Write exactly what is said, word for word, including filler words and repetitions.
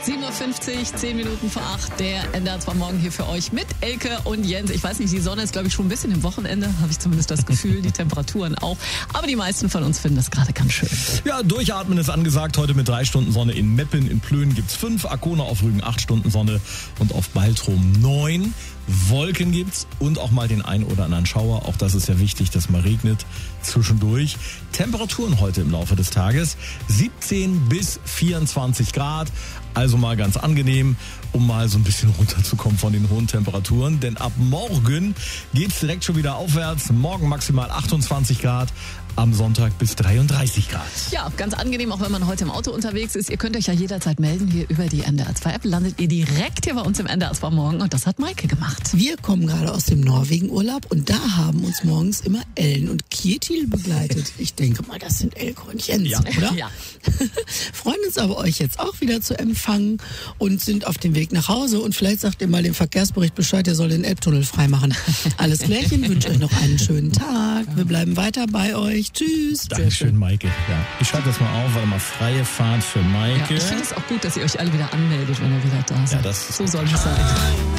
sieben Uhr fünfzig, zehn Minuten vor acht, der N D R zwei Morgen hier für euch mit Elke und Jens. Ich weiß nicht, die Sonne ist, glaube ich, schon ein bisschen im Wochenende, habe ich zumindest das Gefühl, die Temperaturen auch. Aber die meisten von uns finden das gerade ganz schön. Ja, durchatmen ist angesagt. Heute mit drei Stunden Sonne in Meppen. In Plön gibt's fünf, Arkona auf Rügen acht Stunden Sonne und auf Baltrum neun. Wolken gibt's und auch mal den einen oder anderen Schauer. Auch das ist ja wichtig, dass mal regnet zwischendurch. Temperaturen heute im Laufe des Tages siebzehn bis vierundzwanzig Grad. Also mal ganz angenehm, um mal so ein bisschen runterzukommen von den hohen Temperaturen. Denn ab morgen geht's direkt schon wieder aufwärts. Morgen maximal achtundzwanzig Grad. Am Sonntag bis dreiunddreißig Grad. Ja, ganz angenehm, auch wenn man heute im Auto unterwegs ist. Ihr könnt euch ja jederzeit melden. Hier über die N D R zwei App landet ihr direkt hier bei uns im N D R zwei Morgen. Und das hat Maike gemacht. Wir kommen gerade aus dem Norwegen-Urlaub und da haben uns morgens immer Ellen und Kjetil begleitet. Ich denke mal, das sind Elke und Jens, Ja, oder? ja. Freuen uns aber, euch jetzt auch wieder zu empfangen und sind auf dem Weg nach Hause. Und vielleicht sagt ihr mal dem Verkehrsbericht Bescheid, der soll den Elbtunnel freimachen. Alles klärchen, wünsche euch noch einen schönen Tag. Wir bleiben weiter bei euch. Tschüss. Dankeschön, Maike. Ja, ich schreibe das mal auf, weil mal freie Fahrt für Maike. Ja, ich finde es auch gut, dass ihr euch alle wieder anmeldet, wenn ihr wieder da seid. Ja, das ist so soll es sein.